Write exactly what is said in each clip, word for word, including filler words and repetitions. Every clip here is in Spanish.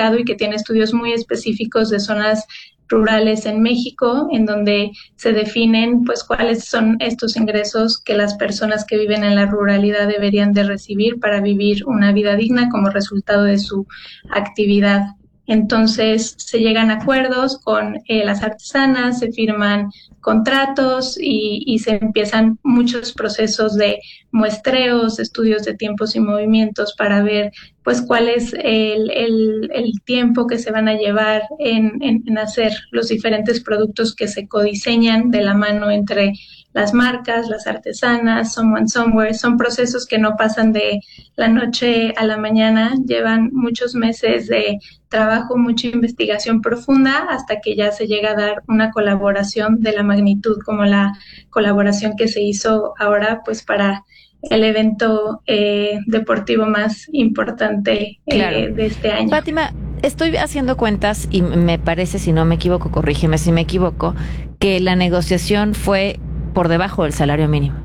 publicado y que tiene estudios muy específicos de zonas rurales en México, en donde se definen pues cuáles son estos ingresos que las personas que viven en la ruralidad deberían de recibir para vivir una vida digna como resultado de su actividad. Entonces se llegan a acuerdos con eh, las artesanas, se firman contratos y, y se empiezan muchos procesos de muestreos, estudios de tiempos y movimientos para ver pues cuál es el, el, el tiempo que se van a llevar en, en, en hacer los diferentes productos que se codiseñan de la mano entre las marcas, las artesanas, Someone Somewhere. Son procesos que no pasan de la noche a la mañana, llevan muchos meses de trabajo, mucha investigación profunda hasta que ya se llega a dar una colaboración de la magnitud como la colaboración que se hizo ahora pues para el evento eh, deportivo más importante eh, claro. de este año. Fátima, estoy haciendo cuentas y me parece, si no me equivoco, corrígeme si me equivoco, que la negociación fue por debajo del salario mínimo.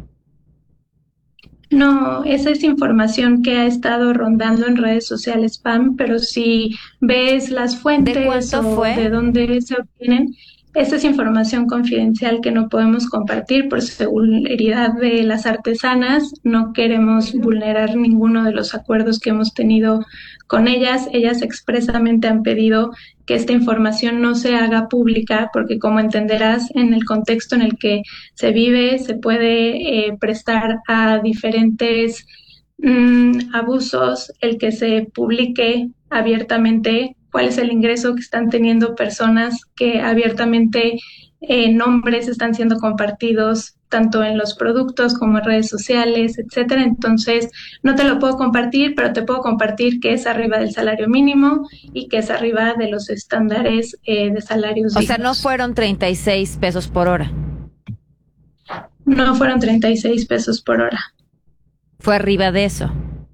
No, esa es información que ha estado rondando en redes sociales, Pam, pero si ves las fuentes ¿De cuánto o fue? de dónde se obtienen, esta es información confidencial que no podemos compartir por seguridad de las artesanas. No queremos vulnerar ninguno de los acuerdos que hemos tenido con ellas. Ellas expresamente han pedido que esta información no se haga pública porque, como entenderás, en el contexto en el que se vive se puede eh, prestar a diferentes mmm, abusos el que se publique abiertamente cuál es el ingreso que están teniendo personas que abiertamente eh, nombres están siendo compartidos tanto en los productos como en redes sociales, etcétera. Entonces, no te lo puedo compartir, pero te puedo compartir que es arriba del salario mínimo y que es arriba de los estándares eh, de salarios O dignos. sea, no fueron treinta y seis pesos por hora. No fueron treinta y seis pesos por hora. Fue arriba de eso.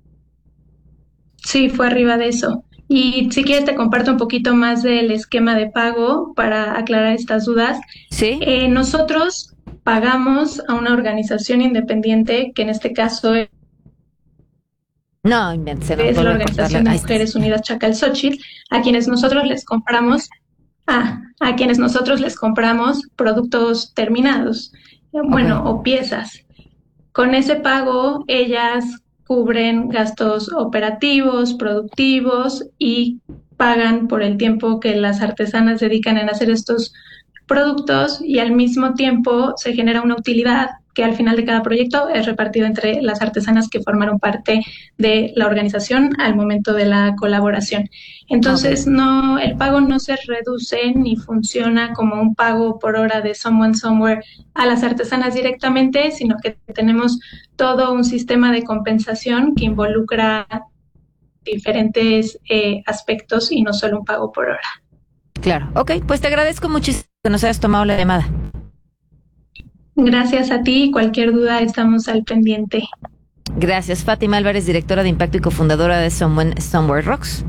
Sí, fue arriba de eso. Y si quieres te comparto un poquito más del esquema de pago para aclarar estas dudas. ¿Sí? Eh, nosotros pagamos a una organización independiente, que en este caso es, No, invéntese, no, es la vuelve a Organización cortarle. de Ahí está. Mujeres Unidas Chacalxóchitl, a quienes nosotros les compramos, ah, a quienes nosotros les compramos productos terminados, bueno, Okay. o piezas. Con ese pago, ellas cubren gastos operativos, productivos y pagan por el tiempo que las artesanas dedican en hacer estos productos y al mismo tiempo se genera una utilidad que al final de cada proyecto es repartido entre las artesanas que formaron parte de la organización al momento de la colaboración. Entonces, Okay. no, el pago no se reduce ni funciona como un pago por hora de Someone Somewhere a las artesanas directamente, sino que tenemos todo un sistema de compensación que involucra diferentes eh, aspectos y no solo un pago por hora. Claro. Ok, pues te agradezco muchísimo que nos hayas tomado la llamada. Gracias a ti. Cualquier duda estamos al pendiente. Gracias. Fátima Álvarez, directora de Impacto y cofundadora de Someone Somewhere Rocks.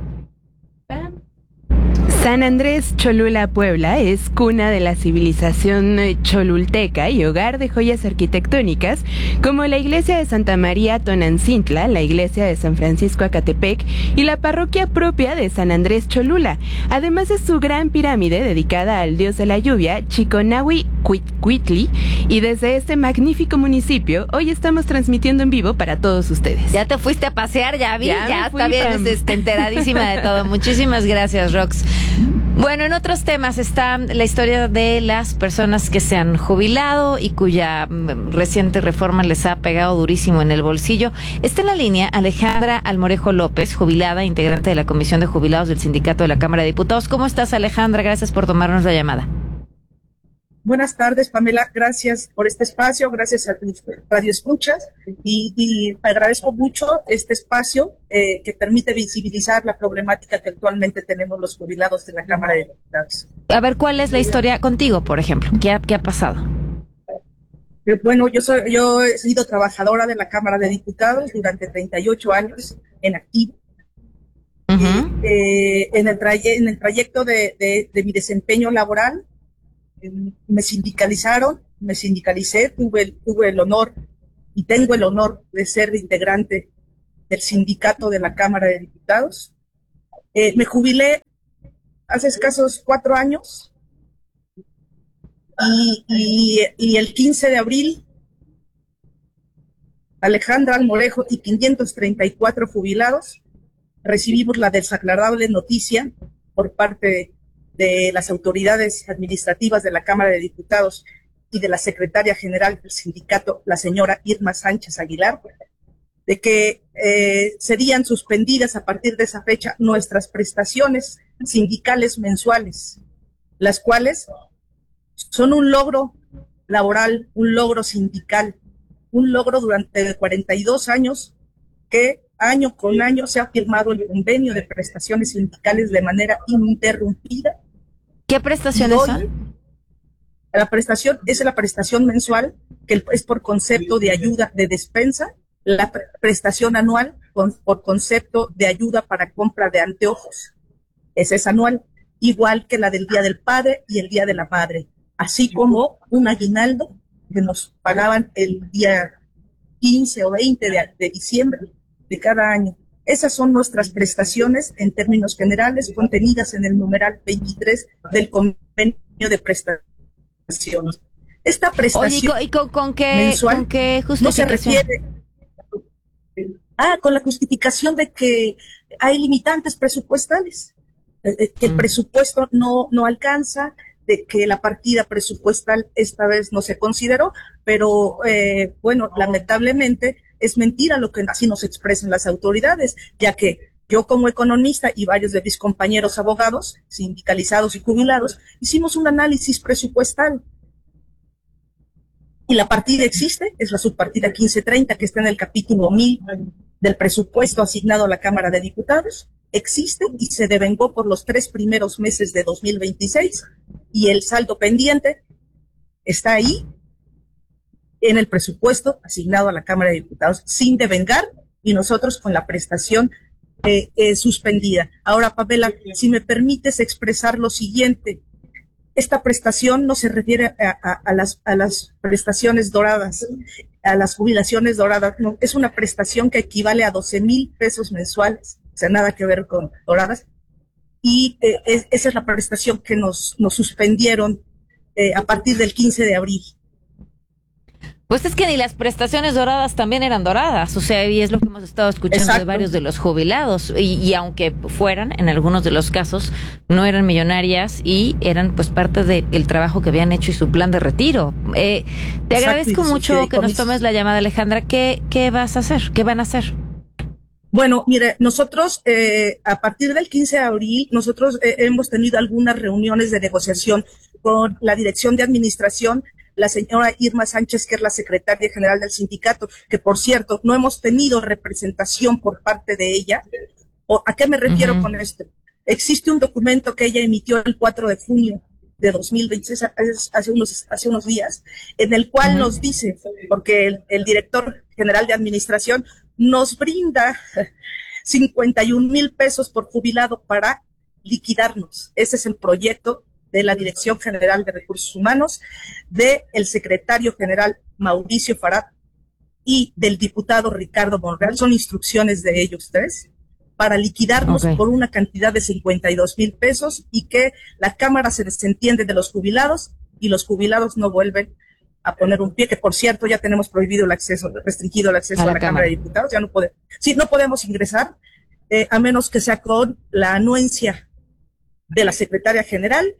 San Andrés Cholula, Puebla, es cuna de la civilización cholulteca y hogar de joyas arquitectónicas como la iglesia de Santa María Tonantzintla, la iglesia de San Francisco Acatepec y la parroquia propia de San Andrés Cholula, además de su gran pirámide dedicada al dios de la lluvia, Chiconahui Cuitli, y desde este magnífico municipio, hoy estamos transmitiendo en vivo para todos ustedes. Ya te fuiste a pasear, ya vi, Ya ya, me fui, está bien, Pam. este, enteradísima de todo. Muchísimas gracias, Rox. Bueno, en otros temas está la historia de las personas que se han jubilado y cuya mm, reciente reforma les ha pegado durísimo en el bolsillo. Está en la línea Alejandra Almorejo López, jubilada, integrante de la Comisión de Jubilados del Sindicato de la Cámara de Diputados. ¿Cómo estás, Alejandra? Gracias por tomarnos la llamada. Buenas tardes, Pamela. Gracias por este espacio, gracias a tus radioescuchas y, y agradezco mucho este espacio eh, que permite visibilizar la problemática que actualmente tenemos los jubilados de la Cámara de Diputados. A ver, ¿cuál es la historia contigo, por ejemplo? ¿Qué ha, qué ha pasado? Eh, Bueno, yo soy, yo he sido trabajadora de la Cámara de Diputados durante treinta y ocho años en activo. Uh-huh. Eh, en, el traye- en el trayecto de, de, de mi desempeño laboral, me sindicalizaron, me sindicalicé, tuve el, tuve el honor y tengo el honor de ser integrante del sindicato de la Cámara de Diputados. Eh, me jubilé hace escasos cuatro años y, y, y el quince de abril, Alejandra Almorejo y quinientos treinta y cuatro jubilados recibimos la desagradable noticia por parte de las autoridades administrativas de la Cámara de Diputados y de la secretaria general del sindicato, la señora Irma Sánchez Aguilar, de que eh, serían suspendidas a partir de esa fecha nuestras prestaciones sindicales mensuales, las cuales son un logro laboral, un logro sindical, un logro durante cuarenta y dos años que año con año se ha firmado el convenio de prestaciones sindicales de manera ininterrumpida. ¿Qué prestaciones hoy, son? La prestación es la prestación mensual, que es por concepto de ayuda de despensa, la pre prestación anual con, por concepto de ayuda para compra de anteojos. Esa es anual, igual que la del Día del Padre y el Día de la Madre, así como un aguinaldo que nos pagaban el día quince o veinte de, de diciembre de cada año. Esas son nuestras prestaciones en términos generales contenidas en el numeral veintitrés del convenio de prestaciones. Esta prestación Oye, ¿y con, con qué, mensual con qué no se justificación? refiere ah, con la justificación de que hay limitantes presupuestales, eh, que el Mm. presupuesto no, no alcanza, de que la partida presupuestal esta vez no se consideró, pero eh, bueno, lamentablemente es mentira lo que así nos expresan las autoridades, ya que yo como economista y varios de mis compañeros abogados, sindicalizados y jubilados, hicimos un análisis presupuestal. Y la partida existe, es la subpartida quince treinta que está en el capítulo mil del presupuesto asignado a la Cámara de Diputados, existe y se devengó por los tres primeros meses de dos mil veintiséis y el saldo pendiente está ahí en el presupuesto asignado a la Cámara de Diputados sin devengar y nosotros con la prestación eh, eh, suspendida. Ahora, Pamela, si me permites expresar lo siguiente, esta prestación no se refiere a, a, a, las, a las prestaciones doradas, a las jubilaciones doradas, no, es una prestación que equivale a doce mil pesos mensuales, o sea, nada que ver con doradas, y eh, es, esa es la prestación que nos, nos suspendieron eh, a partir del quince de abril. Pues es que ni las prestaciones doradas también eran doradas, o sea, y es lo que hemos estado escuchando Exacto. de varios de los jubilados, y, y aunque fueran, en algunos de los casos, no eran millonarias y eran pues parte del trabajo que habían hecho y su plan de retiro. Eh, te Exacto, agradezco y mucho sí, que nos tomes la llamada, Alejandra. ¿Qué, qué vas a hacer? ¿Qué van a hacer? Bueno, mire, nosotros eh, a partir del quince de abril, nosotros eh, hemos tenido algunas reuniones de negociación con la dirección de administración, la señora Irma Sánchez, que es la secretaria general del sindicato, que por cierto, no hemos tenido representación por parte de ella. ¿O ¿A qué me refiero uh-huh. con esto? Existe un documento que ella emitió el cuatro de junio de dos mil veintiséis, hace unos, hace unos días, en el cual uh-huh. nos dice, porque el, el director general de administración nos brinda cincuenta y un mil pesos por jubilado para liquidarnos. Ese es el proyecto de la Dirección General de Recursos Humanos, de el secretario general Mauricio Farad y del diputado Ricardo Monreal. Son instrucciones de ellos tres para liquidarnos okay. por una cantidad de cincuenta y dos mil pesos y que la Cámara se desentiende de los jubilados y los jubilados no vuelven a poner un pie, que por cierto ya tenemos prohibido el acceso, restringido el acceso a la, a la Cámara. Cámara de Diputados, ya no podemos, sí, no podemos ingresar, eh, a menos que sea con la anuencia de la secretaria general.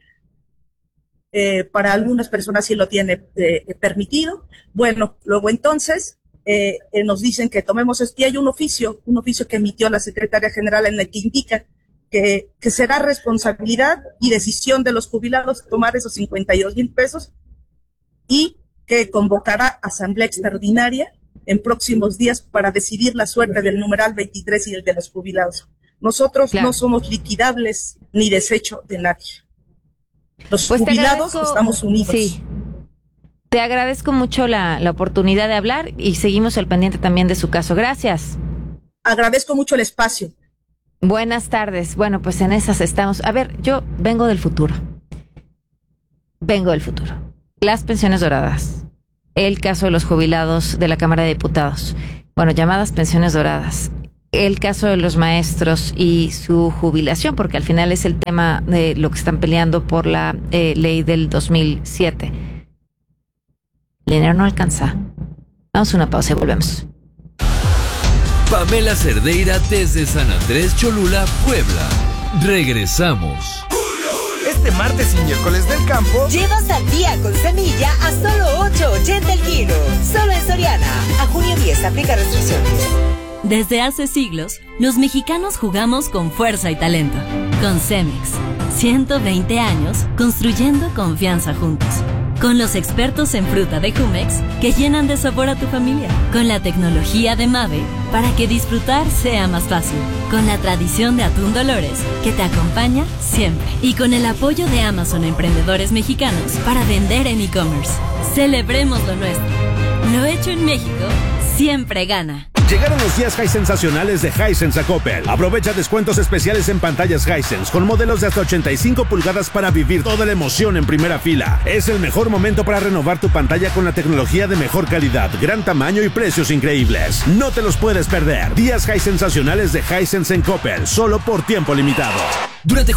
Eh, para algunas personas sí lo tiene eh, permitido. Bueno, luego entonces eh, eh, nos dicen que tomemos esto, y hay un oficio, un oficio que emitió la secretaria general en el que indica que, que será responsabilidad y decisión de los jubilados tomar esos cincuenta y dos mil pesos y que convocará asamblea extraordinaria en próximos días para decidir la suerte del numeral veintitrés y el de los jubilados. Nosotros claro. no somos liquidables ni desecho de nadie. Los pues jubilados estamos unidos. Sí. Te agradezco mucho la, la oportunidad de hablar y seguimos al pendiente también de su caso. Gracias. Agradezco mucho el espacio. Buenas tardes. Bueno, pues en esas estamos. A ver, yo vengo del futuro. Vengo del futuro. Las pensiones doradas. El caso de los jubilados de la Cámara de Diputados. Bueno, llamadas pensiones doradas. el caso de los maestros y su jubilación, porque al final es el tema de lo que están peleando por la eh, ley del dos mil siete. El dinero no alcanza. Vamos a una pausa y volvemos. Pamela Cerdeira desde San Andrés Cholula, Puebla. Regresamos. Este martes y miércoles del campo, lleva sandía con semilla a solo ocho ochenta el kilo. Solo en Soriana. A junio diez, aplica restricciones. Desde hace siglos, los mexicanos jugamos con fuerza y talento. Con Cemex. ciento veinte años construyendo confianza juntos. Con los expertos en fruta de Jumex que llenan de sabor a tu familia. Con la tecnología de Mave para que disfrutar sea más fácil. Con la tradición de Atún Dolores que te acompaña siempre. Y con el apoyo de Amazon a emprendedores mexicanos para vender en e-commerce. Celebremos lo nuestro. Lo hecho en México siempre gana. Llegaron los días High sensacionales de Hisense a Coppel. Aprovecha descuentos especiales en pantallas Hisense con modelos de hasta ochenta y cinco pulgadas para vivir toda la emoción en primera fila. Es el mejor momento para renovar tu pantalla con la tecnología de mejor calidad, gran tamaño y precios increíbles. No te los puedes perder. Días High sensacionales de Hisense en Coppel, solo por tiempo limitado. Durante